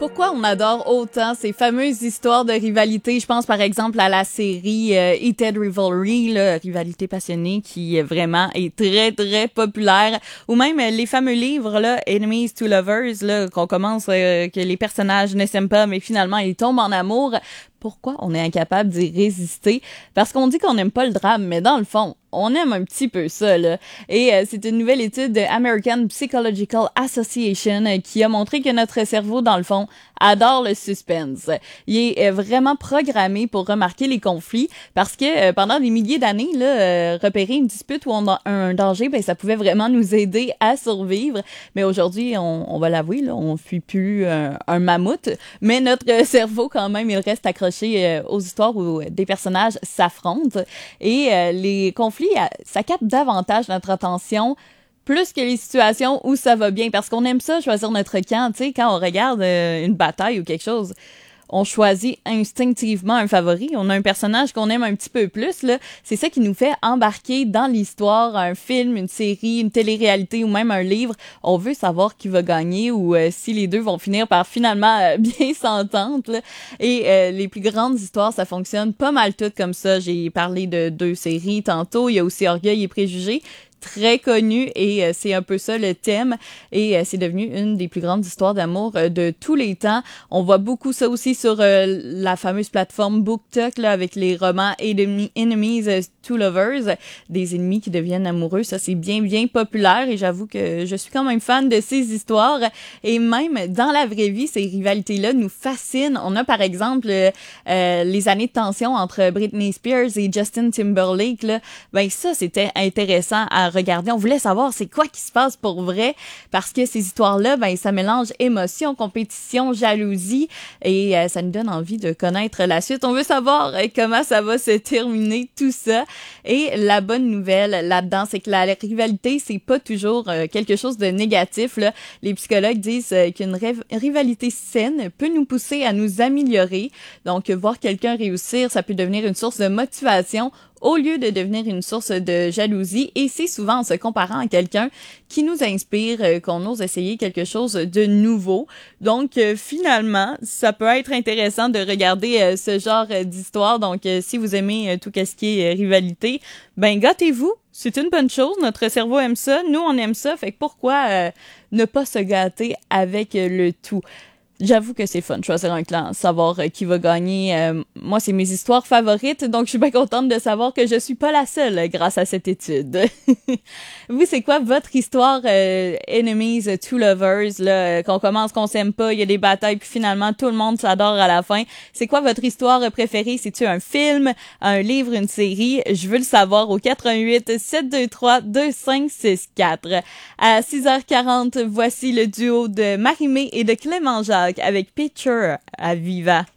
Pourquoi on adore autant ces fameuses histoires de rivalité? Je pense par exemple à la série Heated Rivalry, là, Rivalité passionnée, qui vraiment est très, très populaire. Ou même les fameux livres, là, Enemies to Lovers, là, qu'on commence, que les personnages ne s'aiment pas, mais finalement ils tombent en amour. Pourquoi on est incapable d'y résister? Parce qu'on dit qu'on n'aime pas le drame, mais dans le fond, on aime un petit peu ça, là. Et c'est une nouvelle étude de American Psychological Association qui a montré que notre cerveau, dans le fond, adore le suspense. Il est vraiment programmé pour remarquer les conflits parce que pendant des milliers d'années, là, repérer une dispute ou un danger, ben ça pouvait vraiment nous aider à survivre. Mais aujourd'hui, on va l'avouer, là, on fuit plus un mammouth, mais notre cerveau, quand même, il reste accroché aux histoires où des personnages s'affrontent. Et les conflits, ça capte davantage notre attention plus que les situations où ça va bien, parce qu'on aime ça, choisir notre camp, tu sais, quand on regarde une bataille ou quelque chose, on choisit instinctivement un favori, on a un personnage qu'on aime un petit peu plus, là, c'est ça qui nous fait embarquer dans l'histoire, un film, une série, une télé-réalité ou même un livre, on veut savoir qui va gagner ou si les deux vont finir par finalement bien s'entendre, là. Et les plus grandes histoires, ça fonctionne pas mal toutes comme ça, j'ai parlé de 2 séries tantôt, il y a aussi Orgueil et Préjugés, très connu et c'est un peu ça le thème et c'est devenu une des plus grandes histoires d'amour de tous les temps. On voit beaucoup ça aussi sur la fameuse plateforme BookTok là avec les romans Enemies to Lovers, des ennemis qui deviennent amoureux. Ça c'est bien populaire et j'avoue que je suis quand même fan de ces histoires et même dans la vraie vie ces rivalités là nous fascinent. On a par exemple les années de tension entre Britney Spears et Justin Timberlake là, ben ça c'était intéressant à regarder. On voulait savoir c'est quoi qui se passe pour vrai parce que ces histoires-là, ben ça mélange émotion, compétition, jalousie et ça nous donne envie de connaître la suite. On veut savoir comment ça va se terminer tout ça. Et la bonne nouvelle là-dedans, c'est que la rivalité, c'est pas toujours quelque chose de négatif, là. Les psychologues disent qu'une rivalité saine peut nous pousser à nous améliorer. Donc, voir quelqu'un réussir, ça peut devenir une source de motivation au lieu de devenir une source de jalousie. Et c'est souvent en se comparant à quelqu'un qui nous inspire qu'on ose essayer quelque chose de nouveau. Donc, finalement, ça peut être intéressant de regarder ce genre d'histoire. Donc, si vous aimez tout ce qui est rivalité, ben gâtez-vous. C'est une bonne chose. Notre cerveau aime ça. Nous, on aime ça. Fait que pourquoi ne pas se gâter avec le tout? J'avoue que c'est fun, choisir un clan, savoir qui va gagner. Moi, c'est mes histoires favorites, donc je suis bien contente de savoir que je suis pas la seule grâce à cette étude. Vous, c'est quoi votre histoire Enemies to Lovers, là, qu'on commence, qu'on s'aime pas, il y a des batailles, puis finalement, tout le monde s'adore à la fin. C'est quoi votre histoire préférée? C'est-tu un film, un livre, une série? Je veux le savoir au 88 723 2564. À 6h40, voici le duo de Marie-Mé et de Clément Jacques avec Picture à Viva.